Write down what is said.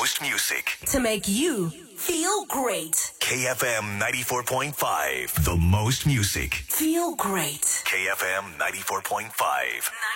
most music. To make you feel great. KFM 94.5. The most music. Feel great. KFM 94.5.